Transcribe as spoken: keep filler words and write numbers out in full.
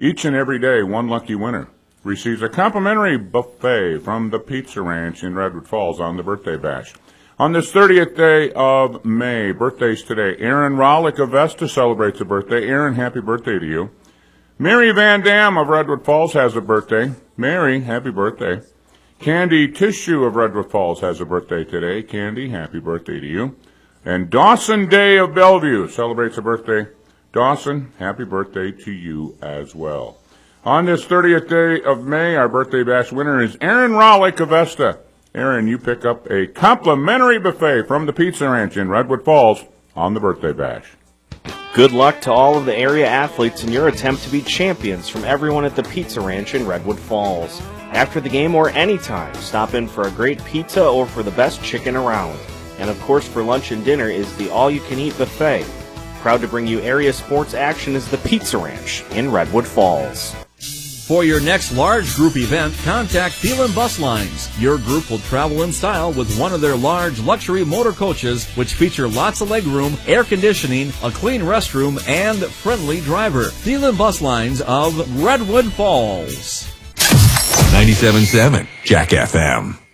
Each and every day, one lucky winner receives a complimentary buffet from the Pizza Ranch in Redwood Falls on the Birthday Bash. On this thirtieth day of May, birthdays today, Aaron Rollick of Vesta celebrates a birthday. Aaron, happy birthday to you. Mary Van Dam of Redwood Falls has a birthday. Mary, happy birthday. Candy Tissue of Redwood Falls has a birthday today. Candy, happy birthday to you. And Dawson Day of Bellevue celebrates a birthday. Dawson, happy birthday to you as well. On this thirtieth day of May, our Birthday Bash winner is Aaron Rollick of Vesta. Aaron, you pick up a complimentary buffet from the Pizza Ranch in Redwood Falls on the Birthday Bash. Good luck to all of the area athletes in your attempt to be champions from everyone at the Pizza Ranch in Redwood Falls. After the game or anytime, stop in for a great pizza or for the best chicken around. And of course, for lunch and dinner is the all-you-can-eat buffet. Proud to bring you area sports action is the Pizza Ranch in Redwood Falls. For your next large group event, contact Phelan Bus Lines. Your group will travel in style with one of their large luxury motor coaches, which feature lots of legroom, air conditioning, a clean restroom, and friendly driver. Phelan Bus Lines of Redwood Falls. ninety-seven point seven Jack F M.